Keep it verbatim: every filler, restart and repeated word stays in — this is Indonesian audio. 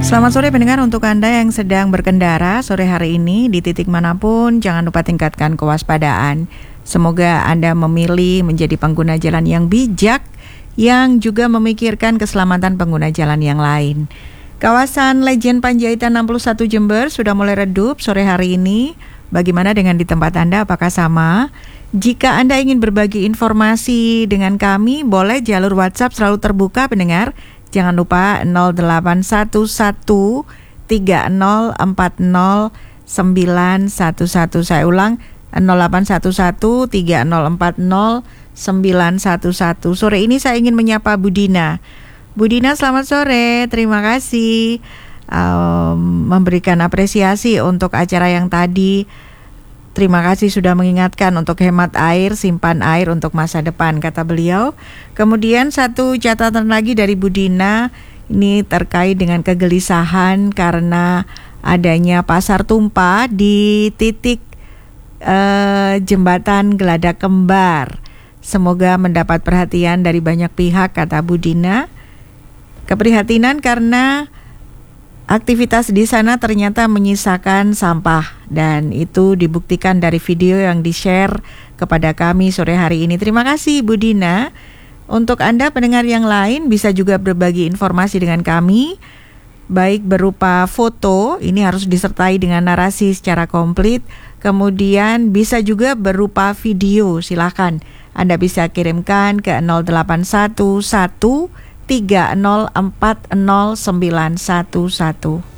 Selamat sore pendengar, untuk Anda yang sedang berkendara sore hari ini di titik manapun, jangan lupa tingkatkan kewaspadaan. Semoga Anda memilih menjadi pengguna jalan yang bijak, yang juga memikirkan keselamatan pengguna jalan yang lain. Kawasan Lejen Panjaitan enam puluh satu Jember sudah mulai redup sore hari ini. Bagaimana dengan di tempat Anda, apakah sama? Jika Anda ingin berbagi informasi dengan kami, boleh, jalur WhatsApp selalu terbuka pendengar. Jangan lupa nol delapan satu satu tiga nol empat nol sembilan satu satu. Saya ulang, nol delapan satu satu tiga nol empat nol sembilan satu satu. Sore ini saya ingin menyapa Bu Dina. Bu Dina, selamat sore. Terima kasih um, memberikan apresiasi untuk acara yang tadi. Terima kasih sudah mengingatkan untuk hemat air, simpan air untuk masa depan, kata beliau. Kemudian satu catatan lagi dari Bu Dina, ini terkait dengan kegelisahan karena adanya pasar tumpah di titik uh, jembatan Geladak Kembar. Semoga mendapat perhatian dari banyak pihak, kata Bu Dina. Keprihatinan karena aktivitas di sana ternyata menyisakan sampah, dan itu dibuktikan dari video yang di-share kepada kami sore hari ini. Terima kasih Bu Dina. Untuk Anda pendengar yang lain bisa juga berbagi informasi dengan kami, baik berupa foto, ini harus disertai dengan narasi secara komplit, kemudian bisa juga berupa video. Silakan Anda bisa kirimkan ke nol delapan satu satu tiga nol empat nol sembilan satu satu.